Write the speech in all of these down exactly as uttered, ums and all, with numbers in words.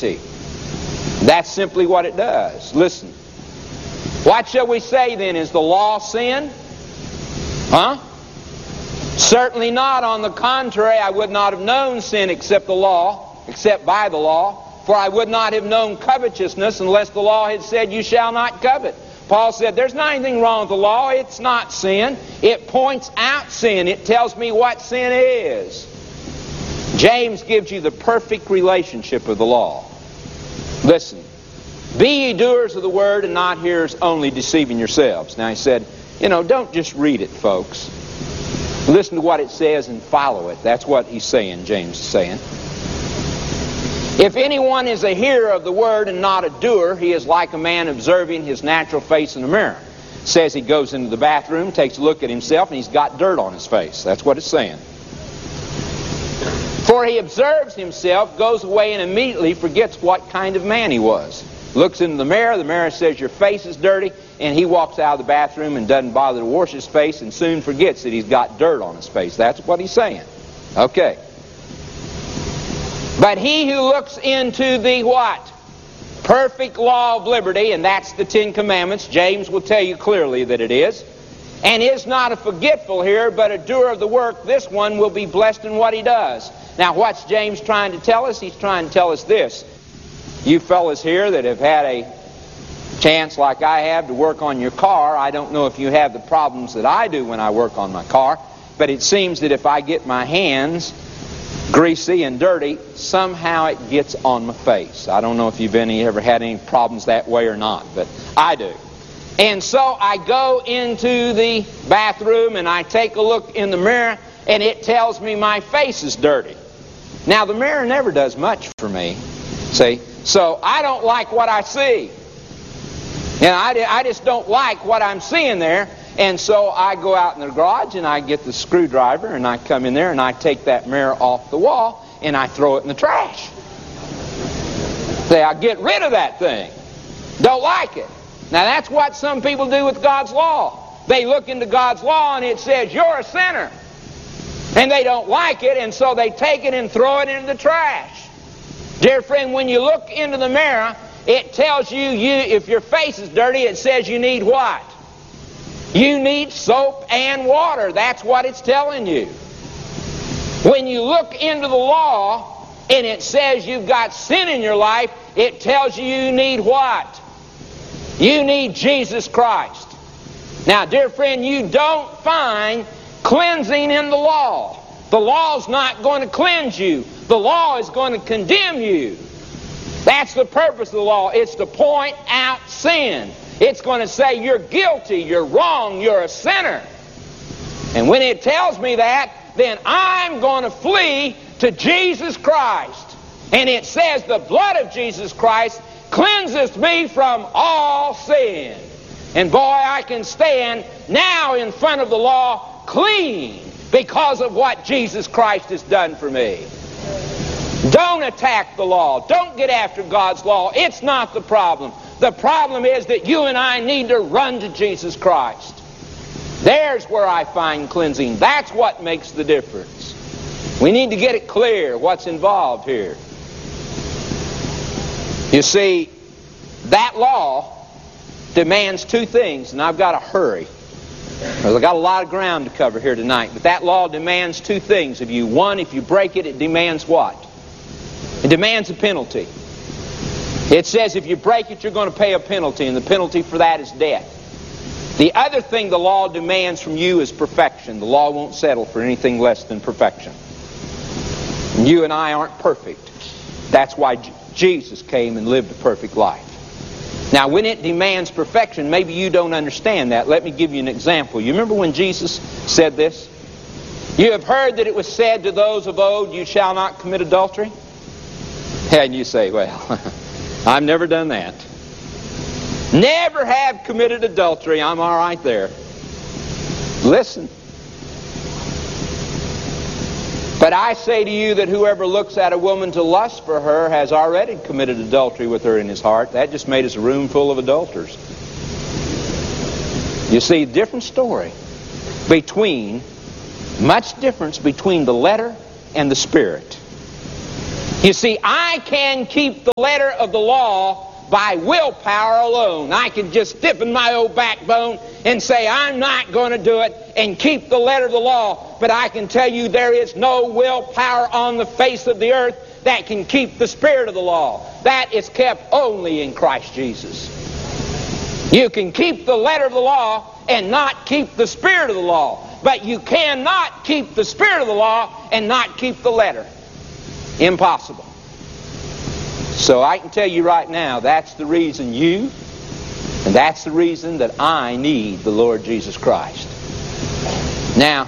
penalty. That's simply what it does. Listen. What shall we say then? Is the law sin? Huh? Certainly not. On the contrary, I would not have known sin except the law, except by the law. For I would not have known covetousness unless the law had said, you shall not covet. Paul said, there's not anything wrong with the law. It's not sin. It points out sin. It tells me what sin is. James gives you the perfect relationship of the law. Listen. Be ye doers of the word and not hearers only, deceiving yourselves. Now he said, you know, don't just read it, folks. Listen to what it says and follow it. That's what he's saying, James is saying. If anyone is a hearer of the word and not a doer, he is like a man observing his natural face in a mirror. It says he goes into the bathroom, takes a look at himself, and he's got dirt on his face. That's what it's saying. For he observes himself, goes away, and immediately forgets what kind of man he was. Looks into the mirror, the mirror says your face is dirty, and he walks out of the bathroom and doesn't bother to wash his face and soon forgets that he's got dirt on his face. That's what he's saying. Okay. But he who looks into the what? Perfect law of liberty, and that's the Ten Commandments. James will tell you clearly that it is. And is not a forgetful hearer, but a doer of the work, this one will be blessed in what he does. Now what's James trying to tell us? He's trying to tell us this. You fellas here that have had a chance like I have to work on your car, I don't know if you have the problems that I do when I work on my car, but it seems that if I get my hands greasy and dirty, somehow it gets on my face. I don't know if you've any, ever had any problems that way or not, but I do. And so I go into the bathroom and I take a look in the mirror and it tells me my face is dirty. Now the mirror never does much for me, see? So I don't like what I see. You know, I, I just don't like what I'm seeing there. And so I go out in the garage and I get the screwdriver and I come in there and I take that mirror off the wall and I throw it in the trash. Say, I get rid of that thing. Don't like it. Now that's what some people do with God's law. They look into God's law and it says, you're a sinner. And they don't like it, and so they take it and throw it into the trash. Dear friend, when you look into the mirror, it tells you, you if your face is dirty, it says you need what? You need soap and water. That's what it's telling you. When you look into the law and it says you've got sin in your life, it tells you you need what? You need Jesus Christ. Now, dear friend, you don't find cleansing in the law. The law's not going to cleanse you. The law is going to condemn you. That's the purpose of the law. It's to point out sin. It's going to say you're guilty, you're wrong, you're a sinner. And when it tells me that, then I'm going to flee to Jesus Christ. And it says the blood of Jesus Christ cleanseth me from all sin. And boy, I can stand now in front of the law clean because of what Jesus Christ has done for me. Don't attack the law. Don't get after God's law. It's not the problem. The problem is that you and I need to run to Jesus Christ. There's where I find cleansing. That's what makes the difference. We need to get it clear what's involved here. You see, that law demands two things, and I've got to hurry. I've got a lot of ground to cover here tonight, but that law demands two things of you. One, if you break it, it demands what? It demands a penalty. It says if you break it, you're going to pay a penalty, and the penalty for that is death. The other thing the law demands from you is perfection. The law won't settle for anything less than perfection. And you and I aren't perfect. That's why Jesus came and lived a perfect life. Now, when it demands perfection, maybe you don't understand that. Let me give you an example. You remember when Jesus said this? You have heard that it was said to those of old, you shall not commit adultery. And you say, well, I've never done that. Never have committed adultery. I'm all right there. Listen. But I say to you that whoever looks at a woman to lust for her has already committed adultery with her in his heart. That just made us a room full of adulterers. You see, different story between, much difference between the letter and the spirit. You see, I can keep the letter of the law by willpower alone. I can just stiffen my old backbone and say, I'm not going to do it, and keep the letter of the law. But I can tell you there is no willpower on the face of the earth that can keep the spirit of the law. That is kept only in Christ Jesus. You can keep the letter of the law and not keep the spirit of the law. But you cannot keep the spirit of the law and not keep the letter. Impossible. So I can tell you right now, that's the reason you, and that's the reason that I need the Lord Jesus Christ. Now,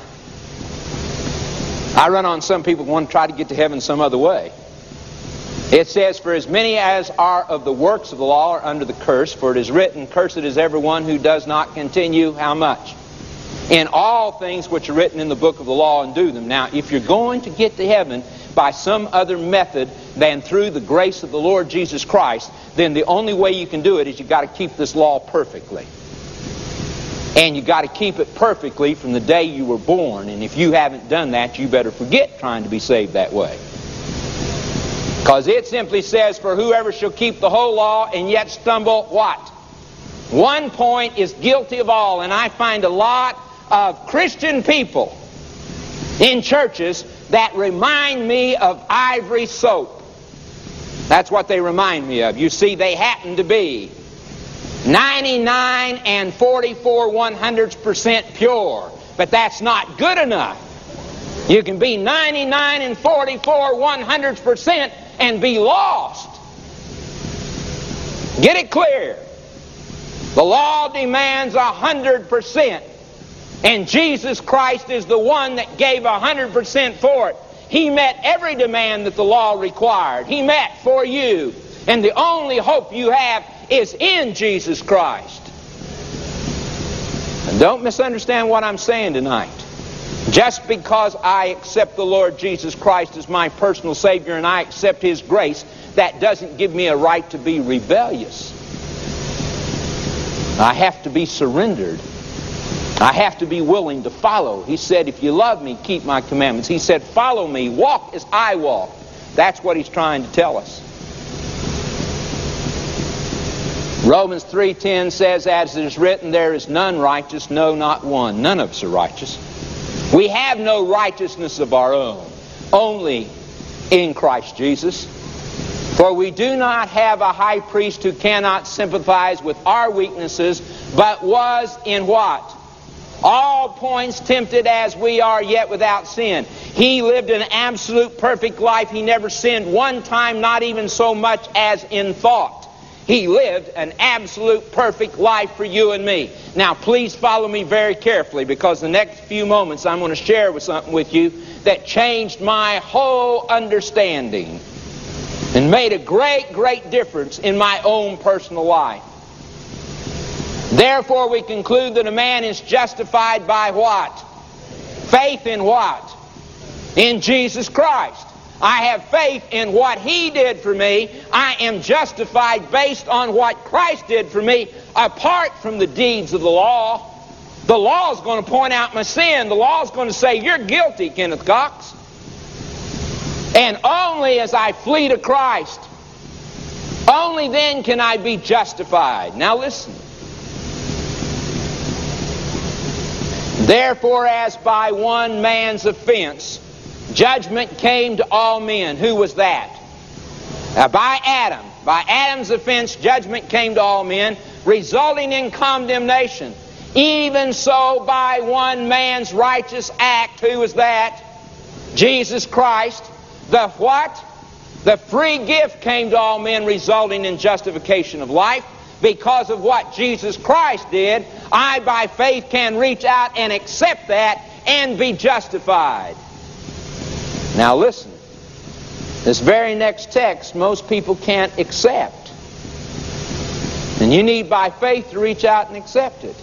I run on some people who want to try to get to heaven some other way. It says, for as many as are of the works of the law are under the curse, for it is written, cursed is everyone who does not continue, how much? In all things which are written in the book of the law, and do them. Now, if you're going to get to heaven by some other method than through the grace of the Lord Jesus Christ, then the only way you can do it is you've got to keep this law perfectly. And you've got to keep it perfectly from the day you were born. And if you haven't done that, you better forget trying to be saved that way. Because it simply says, for whoever shall keep the whole law and yet stumble, what? One point is guilty of all. And I find a lot of Christian people in churches that remind me of ivory soap. That's what they remind me of. You see, they happen to be ninety-nine and forty-four one hundredths percent pure. But that's not good enough. You can be ninety-nine and forty-four one hundredths percent and be lost. Get it clear. The law demands a hundred percent. And Jesus Christ is the one that gave a hundred percent for it. He met every demand that the law required. He met for you. And the only hope you have is in Jesus Christ. And don't misunderstand what I'm saying tonight. Just because I accept the Lord Jesus Christ as my personal Savior and I accept His grace, that doesn't give me a right to be rebellious. I have to be surrendered. I have to be willing to follow. He said, if you love me, keep my commandments. He said, follow me, walk as I walk. That's what He's trying to tell us. Romans three ten says, as it is written, there is none righteous, no, not one. None of us are righteous. We have no righteousness of our own, only in Christ Jesus. For we do not have a high priest who cannot sympathize with our weaknesses, but was in what? All points tempted as we are, yet without sin. He lived an absolute perfect life. He never sinned one time, not even so much as in thought. He lived an absolute perfect life for you and me. Now, please follow me very carefully, because the next few moments I'm going to share with something with you that changed my whole understanding and made a great, great difference in my own personal life. Therefore, we conclude that a man is justified by what? Faith in what? In Jesus Christ. I have faith in what He did for me. I am justified based on what Christ did for me, apart from the deeds of the law. The law is going to point out my sin. The law is going to say, you're guilty, Kenneth Cox. And only as I flee to Christ, only then can I be justified. Now listen. Therefore, as by one man's offense, judgment came to all men. Who was that? Uh, by Adam. By Adam's offense, judgment came to all men, resulting in condemnation. Even so, by one man's righteous act, who was that? Jesus Christ. The what? The free gift came to all men, resulting in justification of life. Because of what Jesus Christ did, I by faith can reach out and accept that and be justified. Now listen, this very next text most people can't accept. And you need by faith to reach out and accept it.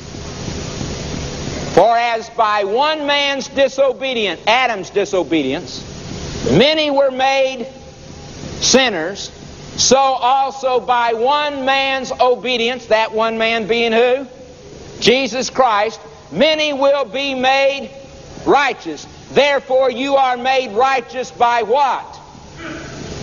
For as by one man's disobedience, Adam's disobedience, many were made sinners, so also by one man's obedience, that one man being who? Jesus Christ, many will be made righteous. Therefore you are made righteous by what?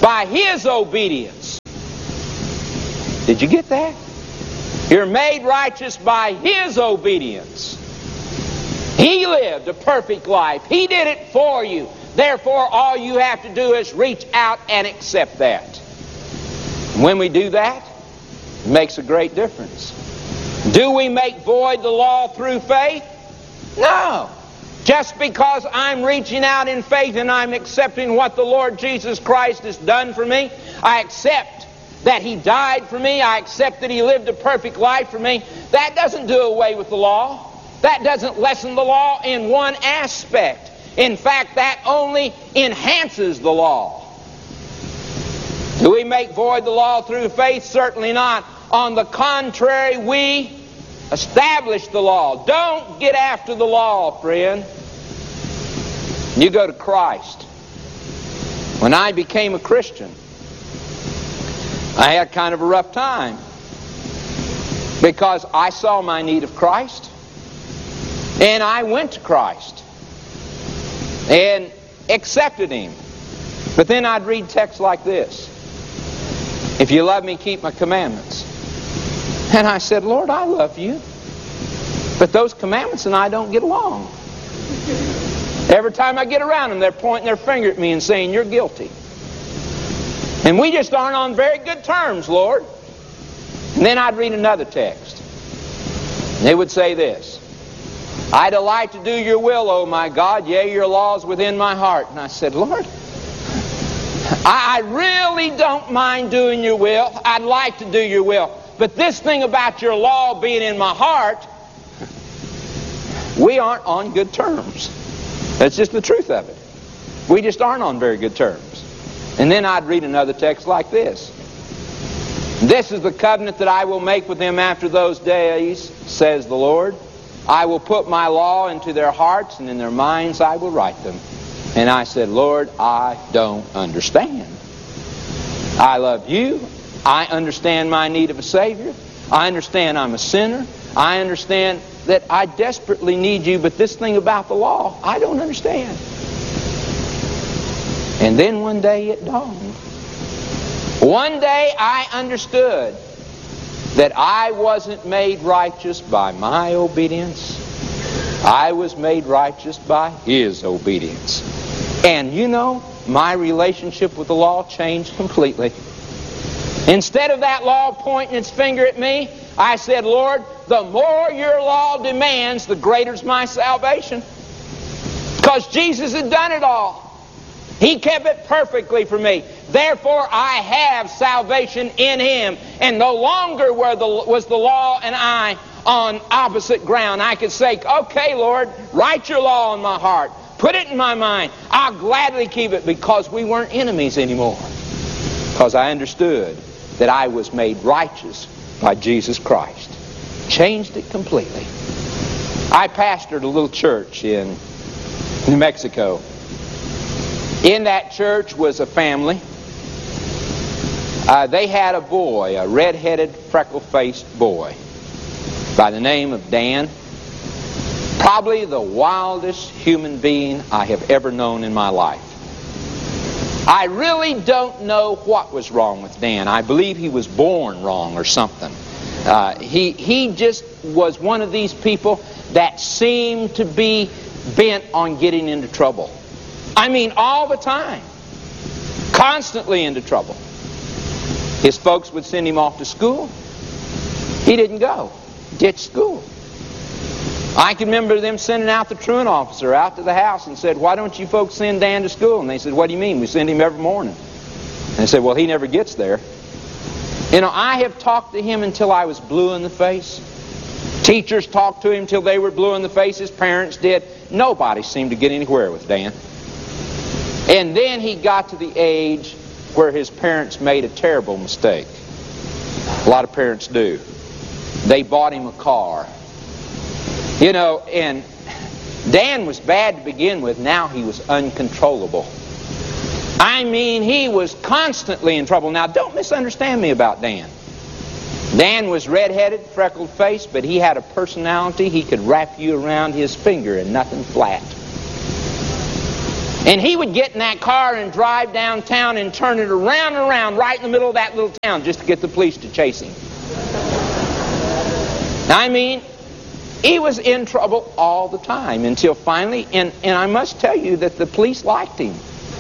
by His obedience. Did you get that? You're made righteous by His obedience. He lived a perfect life. He did it for you. Therefore, all you have to do is reach out and accept that. When we do that, it makes a great difference. Do we make void the law through faith? No. Just because I'm reaching out in faith and I'm accepting what the Lord Jesus Christ has done for me, I accept that He died for me, I accept that He lived a perfect life for me, that doesn't do away with the law. That doesn't lessen the law in one aspect. In fact, that only enhances the law. Do we make void the law through faith? Certainly not. On the contrary, we establish the law. Don't get after the law, friend. You go to Christ. When I became a Christian, I had kind of a rough time because I saw my need of Christ, and I went to Christ and accepted Him. But then I'd read texts like this: if you love me, keep my commandments. And I said, Lord, I love you, but those commandments and I don't get along. Every time I get around them, they're pointing their finger at me and saying, you're guilty. And we just aren't on very good terms, Lord. And then I'd read another text. And it would say this: I delight to do your will, O my God, yea, your law is within my heart. And I said, Lord, I, I really don't mind doing your will. I'd like to do your will. But this thing about your law being in my heart, we aren't on good terms. That's just the truth of it. We just aren't on very good terms. And then I'd read another text like this: this is the covenant that I will make with them after those days, says the Lord. I will put my law into their hearts, and in their minds I will write them. And I said, Lord, I don't understand. I love you. I understand my need of a Savior. I understand I'm a sinner. I understand that I desperately need you, but this thing about the law, I don't understand. And then one day it dawned. One day I understood that I wasn't made righteous by my obedience. I was made righteous by His obedience. And you know, my relationship with the law changed completely. Instead of that law pointing its finger at me, I said, Lord, the more your law demands, the greater is my salvation. Because Jesus had done it all. He kept it perfectly for me. Therefore, I have salvation in Him. And no longer were the, was the law and I on opposite ground. I could say, okay, Lord, write your law in my heart. Put it in my mind. I'll gladly keep it, because we weren't enemies anymore. Because I understood that I was made righteous by Jesus Christ. Changed it completely. I pastored a little church in New Mexico. In that church was a family. Uh, they had a boy, a red-headed, freckle-faced boy by the name of Dan. Probably the wildest human being I have ever known in my life. I really don't know what was wrong with Dan. I believe he was born wrong or something. Uh, he, he just was one of these people that seemed to be bent on getting into trouble. I mean, all the time. Constantly into trouble. His folks would send him off to school. He didn't go. Ditched school. I can remember them sending out the truant officer out to the house and said, why don't you folks send Dan to school? And they said, what do you mean? We send him every morning. And they said, well, he never gets there. You know, I have talked to him until I was blue in the face. Teachers talked to him until they were blue in the face. His parents did. Nobody seemed to get anywhere with Dan. And then he got to the age where his parents made a terrible mistake. A lot of parents do. They bought him a car. You know, and Dan was bad to begin with. Now he was uncontrollable. I mean, he was constantly in trouble. Now, don't misunderstand me about Dan. Dan was red-headed, freckled-faced, but he had a personality. He could wrap you around his finger and nothing flat. And he would get in that car and drive downtown and turn it around and around right in the middle of that little town just to get the police to chase him. I mean, he was in trouble all the time until finally, and, and I must tell you that the police liked him.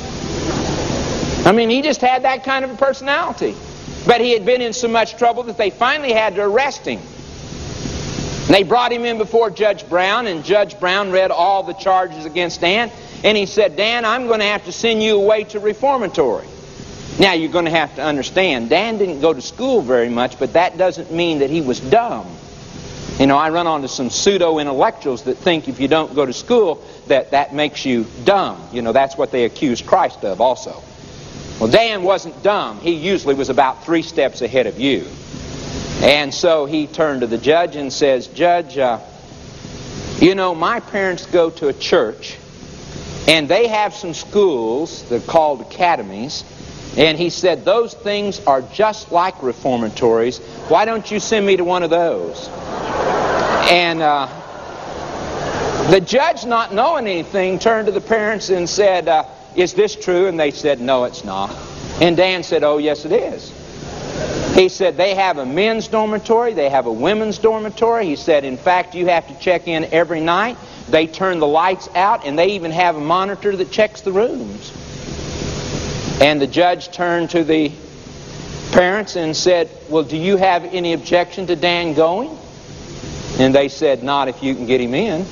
I mean, he just had that kind of a personality. But he had been in so much trouble that they finally had to arrest him. And they brought him in before Judge Brown, and Judge Brown read all the charges against Dan. And he said, Dan, I'm going to have to send you away to reformatory. Now, you're going to have to understand, Dan didn't go to school very much, but that doesn't mean that he was dumb. You know, I run onto some pseudo-intellectuals that think if you don't go to school, that that makes you dumb. You know, that's what they accused Christ of also. Well, Dan wasn't dumb. He usually was about three steps ahead of you. And so he turned to the judge and says, Judge, uh, you know, my parents go to a church, and they have some schools, they're called academies, and he said, those things are just like reformatories. Why don't you send me to one of those? And uh, the judge, not knowing anything, turned to the parents and said, uh, is this true? And they said, no, it's not. And Dan said, oh, yes, it is. He said, they have a men's dormitory, they have a women's dormitory. He said, in fact, you have to check in every night. They turn the lights out, and they even have a monitor that checks the rooms. And the judge turned to the parents and said, well, do you have any objection to Dan going? And they said, not if you can get him in.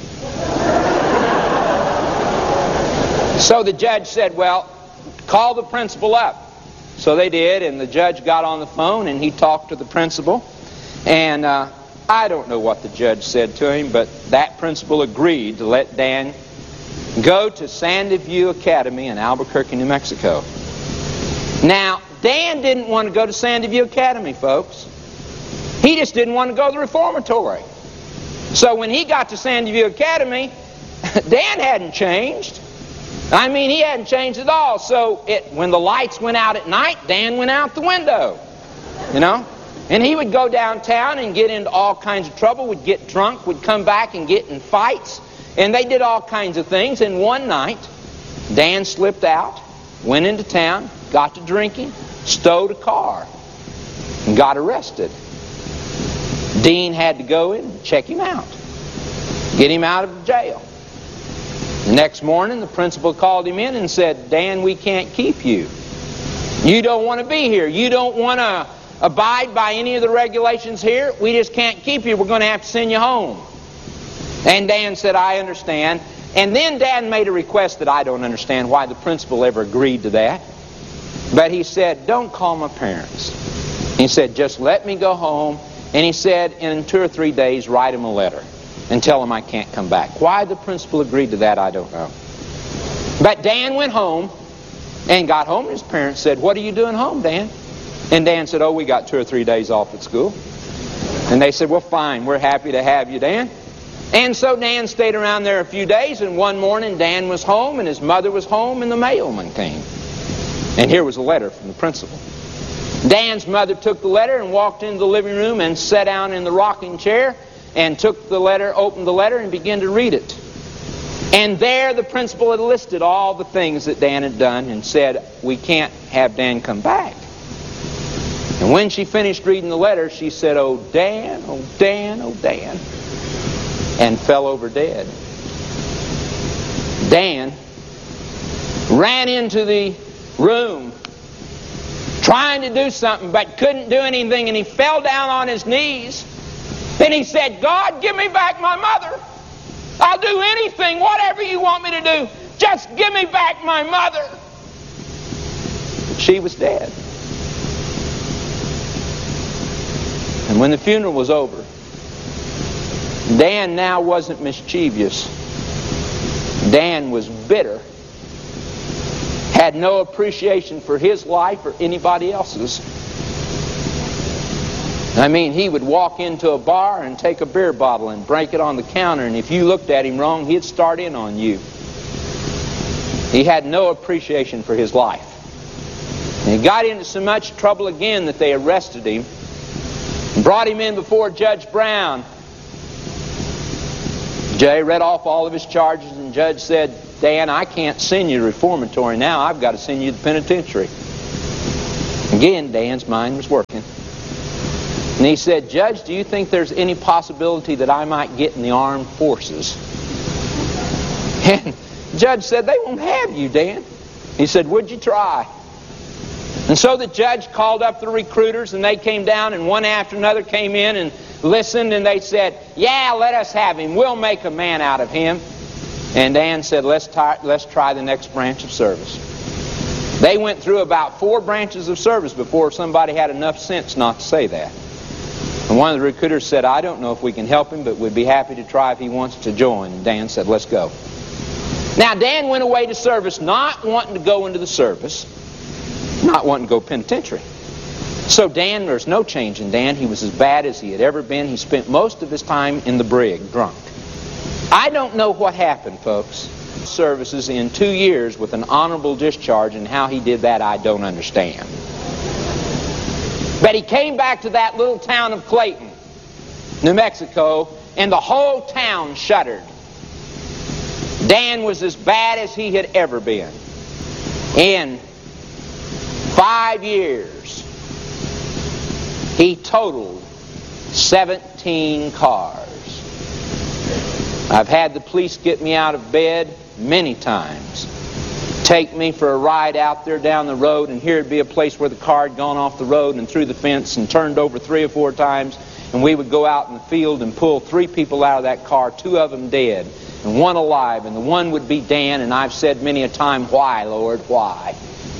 So the judge said, well, call the principal up. So they did, and the judge got on the phone, and he talked to the principal. And uh, I don't know what the judge said to him, but that principal agreed to let Dan go to Sandy View Academy in Albuquerque, New Mexico. Now, Dan didn't want to go to Sandy View Academy, folks. He just didn't want to go to the reformatory. So when he got to Sandy View Academy, Dan hadn't changed. I mean, he hadn't changed at all. So it, when the lights went out at night, Dan went out the window, you know. And he would go downtown and get into all kinds of trouble, would get drunk, would come back and get in fights. And they did all kinds of things. And one night, Dan slipped out, went into town, got to drinking, stowed a car, and got arrested. Dean had to go in and check him out, get him out of jail. The next morning, the principal called him in and said, Dan, we can't keep you. You don't want to be here. You don't want to abide by any of the regulations here. We just can't keep you. We're going to have to send you home. And Dan said, I understand. And then Dan made a request that I don't understand why the principal ever agreed to that. But he said, don't call my parents. He said, just let me go home. And he said, in two or three days, write him a letter and tell him I can't come back. Why the principal agreed to that, I don't know. But Dan went home and got home, and his parents said, what are you doing home, Dan? And Dan said, oh, we got two or three days off at school. And they said, well, fine, we're happy to have you, Dan. And so Dan stayed around there a few days, and one morning Dan was home, and his mother was home, and the mailman came. And here was a letter from the principal. Dan's mother took the letter and walked into the living room and sat down in the rocking chair and took the letter, opened the letter, and began to read it. And there the principal had listed all the things that Dan had done and said, we can't have Dan come back. And when she finished reading the letter, she said, oh, Dan, oh, Dan, oh, Dan, and fell over dead. Dan ran into the room trying to do something but couldn't do anything, and he fell down on his knees. Then he said, God, give me back my mother. I'll do anything, whatever you want me to do. Just give me back my mother. She was dead. And when the funeral was over, Dan now wasn't mischievous. Dan was bitter. Had no appreciation for his life or anybody else's. I mean, he would walk into a bar and take a beer bottle and break it on the counter, and if you looked at him wrong, he'd start in on you. He had no appreciation for his life. And he got into so much trouble again that they arrested him and brought him in before Judge Brown. Jay read off all of his charges, and the judge said, Dan, I can't send you to reformatory now. I've got to send you to the penitentiary. Again, Dan's mind was working. And he said, Judge, do you think there's any possibility that I might get in the armed forces? And the judge said, they won't have you, Dan. He said, would you try? And so the judge called up the recruiters, and they came down, and one after another came in and listened, and they said, yeah, let us have him. We'll make a man out of him. And Dan said, let's try, let's try the next branch of service. They went through about four branches of service before somebody had enough sense not to say that. And one of the recruiters said, I don't know if we can help him, but we'd be happy to try if he wants to join. And Dan said, let's go. Now, Dan went away to service not wanting to go into the service, not wanting to go penitentiary. So Dan, there's no change in Dan. He was as bad as he had ever been. He spent most of his time in the brig, drunk. I don't know what happened, folks. Services in two years with an honorable discharge, and how he did that I don't understand. But he came back to that little town of Clayton, New Mexico, and the whole town shuddered. Dan was as bad as he had ever been. In five years, he totaled seventeen cars. I've had the police get me out of bed many times, take me for a ride out there down the road, and here'd be a place where the car had gone off the road and through the fence and turned over three or four times, and we would go out in the field and pull three people out of that car, two of them dead and one alive, and the one would be Dan. And I've said many a time, why, Lord, why?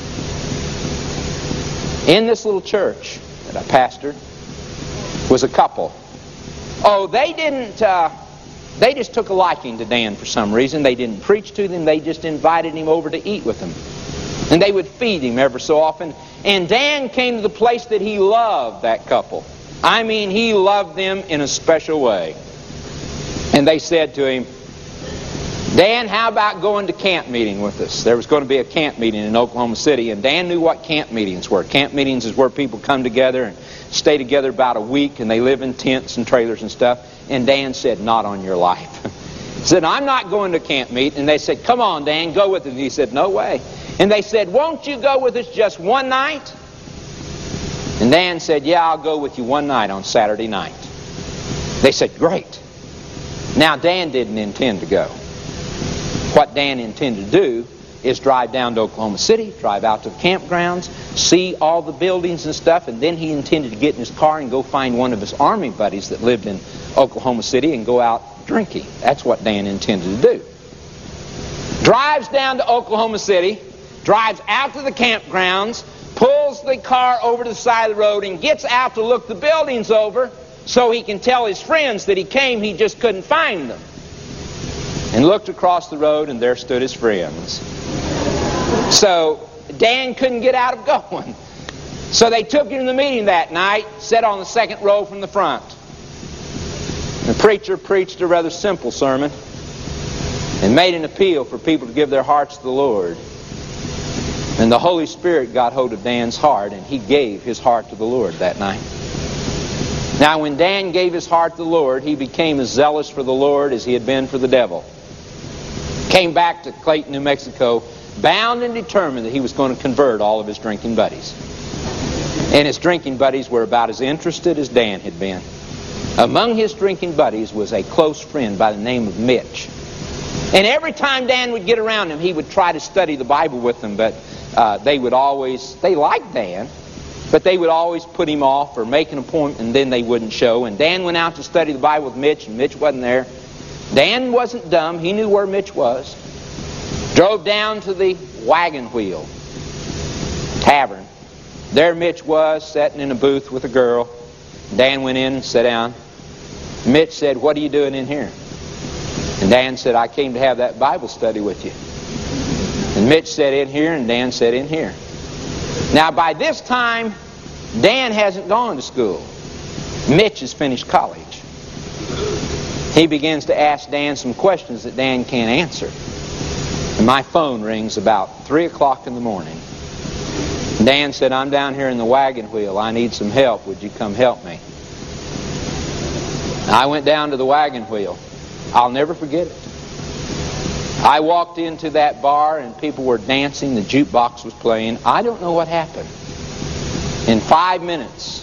In this little church that I pastored was a couple. Oh, they didn't uh, They just took a liking to Dan for some reason. They didn't preach to them. They just invited him over to eat with them. And they would feed him ever so often. And Dan came to the place that he loved that couple. I mean, he loved them in a special way. And they said to him, Dan, how about going to camp meeting with us? There was going to be a camp meeting in Oklahoma City, and Dan knew what camp meetings were. Camp meetings is where people come together and stay together about a week, and they live in tents and trailers and stuff. And Dan said, not on your life. He said, I'm not going to camp meet. And they said, come on, Dan, go with us. And he said, no way. And they said, won't you go with us just one night? And Dan said, yeah, I'll go with you one night on Saturday night. They said, great. Now, Dan didn't intend to go. What Dan intended to do is drive down to Oklahoma City, drive out to the campgrounds, see all the buildings and stuff, and then he intended to get in his car and go find one of his Army buddies that lived in Oklahoma City and go out drinking. That's what Dan intended to do. Drives down to Oklahoma City, drives out to the campgrounds, pulls the car over to the side of the road and gets out to look the buildings over so he can tell his friends that he came, he just couldn't find them. And looked across the road, and there stood his friends. So Dan couldn't get out of going. So they took him to the meeting that night, sat on the second row from the front. The preacher preached a rather simple sermon and made an appeal for people to give their hearts to the Lord. And the Holy Spirit got hold of Dan's heart, and he gave his heart to the Lord that night. Now, when Dan gave his heart to the Lord, he became as zealous for the Lord as he had been for the devil. Came back to Clayton, New Mexico, bound and determined that he was going to convert all of his drinking buddies. And his drinking buddies were about as interested as Dan had been. Among his drinking buddies was a close friend by the name of Mitch. And every time Dan would get around him, he would try to study the Bible with them, but uh, they would always, they liked Dan, but they would always put him off or make an appointment, and then they wouldn't show. And Dan went out to study the Bible with Mitch, and Mitch wasn't there. Dan wasn't dumb. He knew where Mitch was. Drove down to the Wagon Wheel Tavern. There Mitch was, sitting in a booth with a girl. Dan went in and sat down. Mitch said, what are you doing in here? And Dan said, I came to have that Bible study with you. And Mitch said, in here, and Dan said, in here. Now, by this time, Dan hasn't gone to school. Mitch has finished college. He begins to ask Dan some questions that Dan can't answer. And my phone rings about three o'clock in the morning. Dan said, I'm down here in the Wagon Wheel. I need some help. Would you come help me? I went down to the Wagon Wheel. I'll never forget it. I walked into that bar and people were dancing, the jukebox was playing. I don't know what happened. In five minutes,